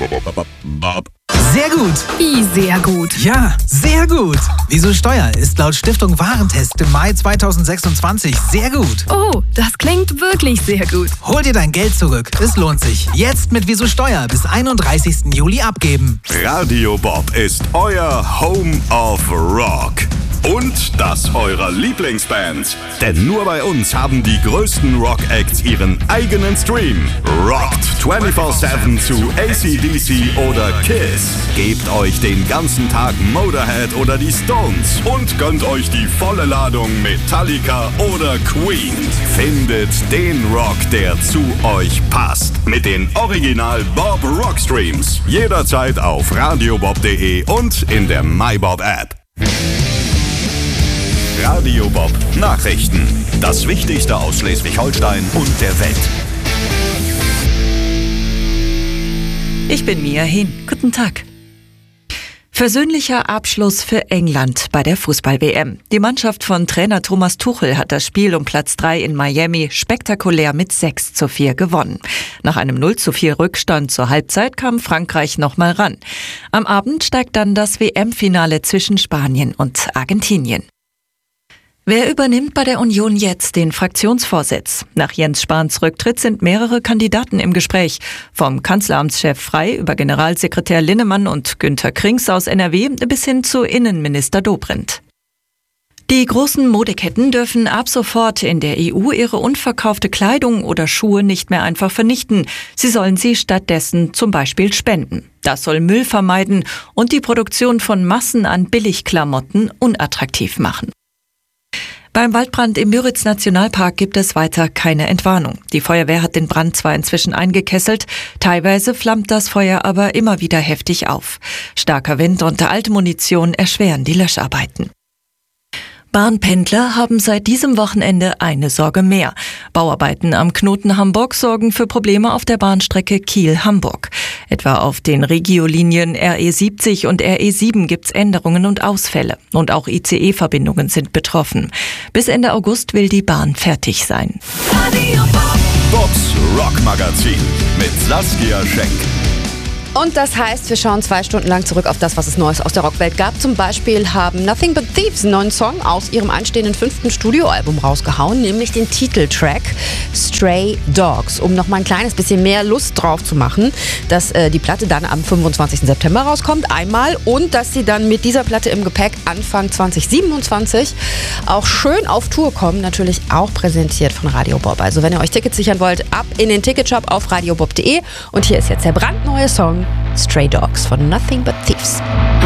Bob. Sehr gut. Wie sehr gut? Ja, sehr gut. Wieso Steuer ist laut Stiftung Warentest im Mai 2026 sehr gut. Oh, das klingt wirklich sehr gut. Hol dir dein Geld zurück. Es lohnt sich. Jetzt mit Wieso Steuer bis 31. Juli abgeben. Radio Bob ist euer Home of Rock. Und das eurer Lieblingsbands. Denn nur bei uns haben die größten Rock-Acts ihren eigenen Stream. Rockt 24/7 zu AC/DC oder Kiss. Gebt euch den ganzen Tag Motorhead oder die Stones. Und gönnt euch die volle Ladung Metallica oder Queen. Findet den Rock, der zu euch passt. Mit den Original Bob Rock Streams. Jederzeit auf radiobob.de und in der MyBob App. Radio Bob Nachrichten. Das Wichtigste aus Schleswig-Holstein und der Welt. Ich bin Mia Hehn. Guten Tag. Versöhnlicher Abschluss für England bei der Fußball-WM. Die Mannschaft von Trainer Thomas Tuchel hat das Spiel um Platz 3 in Miami spektakulär mit 6:4 gewonnen. Nach einem 0:4 Rückstand zur Halbzeit kam Frankreich nochmal ran. Am Abend steigt dann das WM-Finale zwischen Spanien und Argentinien. Wer übernimmt bei der Union jetzt den Fraktionsvorsitz? Nach Jens Spahns Rücktritt sind mehrere Kandidaten im Gespräch. Vom Kanzleramtschef Frey über Generalsekretär Linnemann und Günter Krings aus NRW bis hin zu Innenminister Dobrindt. Die großen Modeketten dürfen ab sofort in der EU ihre unverkaufte Kleidung oder Schuhe nicht mehr einfach vernichten. Sie sollen sie stattdessen zum Beispiel spenden. Das soll Müll vermeiden und die Produktion von Massen an Billigklamotten unattraktiv machen. Beim Waldbrand im Müritz-Nationalpark gibt es weiter keine Entwarnung. Die Feuerwehr hat den Brand zwar inzwischen eingekesselt, teilweise flammt das Feuer aber immer wieder heftig auf. Starker Wind und alte Munition erschweren die Löscharbeiten. Bahnpendler haben seit diesem Wochenende eine Sorge mehr. Bauarbeiten am Knoten Hamburg sorgen für Probleme auf der Bahnstrecke Kiel-Hamburg. Etwa auf den Regiolinien RE70 und RE7 gibt's Änderungen und Ausfälle. Und auch ICE-Verbindungen sind betroffen. Bis Ende August will die Bahn fertig sein. Bobs Rockmagazin mit Saskia Schenk. Und das heißt, wir schauen 2 Stunden lang zurück auf das, was es Neues aus der Rockwelt gab. Zum Beispiel haben Nothing But Thieves einen neuen Song aus ihrem anstehenden 5. Studioalbum rausgehauen, nämlich den Titeltrack Stray Dogs, um noch mal ein kleines bisschen mehr Lust drauf zu machen, dass die Platte dann am 25. September rauskommt, einmal, und dass sie dann mit dieser Platte im Gepäck Anfang 2027 auch schön auf Tour kommen, natürlich auch präsentiert von Radio Bob. Also wenn ihr euch Tickets sichern wollt, ab in den Ticketshop auf radiobob.de, und hier ist jetzt der brandneue Song Stray Dogs von Nothing But Thieves.